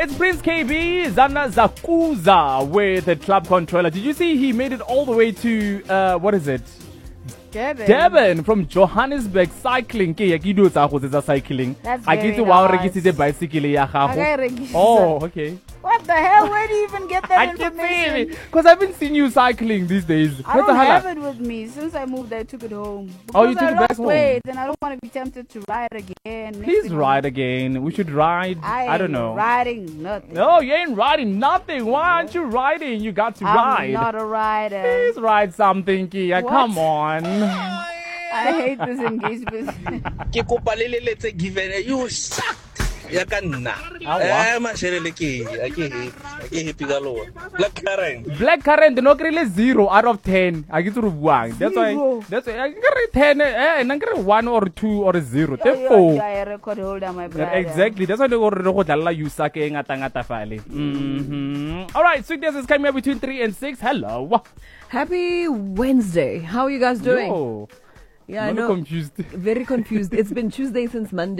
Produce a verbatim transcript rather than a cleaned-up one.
It's Prince K B, Zana Zakuza with the club controller. Did you see he made it all the way to, uh, what is it? Durban. Durban from Johannesburg cycling. Ke ya ke do tsa go tsa cycling. That's I very get to wow nice. register bicycle ya gago. Okay, register. Oh, okay. What the hell? Where do you even get that I can information? see it because I've been seeing you cycling these days. I What the don't hell? have it with me. Since I moved, I took it home. Oh, you Because took I it back lost home? weight, and I don't want to be tempted to ride again. Next Please thing ride again. We should ride. I, I don't know. Riding nothing. No, you ain't riding nothing. Why aren't you riding? You got to I'm ride. not a rider. Please ride something, Kia. What? Come on. I hate this engagement. Ke kopa le le letse given you suck ya ka nna eh mashelele ke a ke a ke happy ka lo black current Black current no krile zero out of ten. I get to buang. That's why. Zero. That's why I get ten. Eh, I get one or two or zero. You're, you're, Therefore. you're a record holder, my brother. Exactly. That's why they go to dlala you suck e ngata ngata fale. Mhm. All right, Sweet Days is coming up between three and six. Hello. Happy Wednesday. How are you guys doing? Yo. Yeah, I I'm know. confused. Very confused. It's been Tuesday since Monday.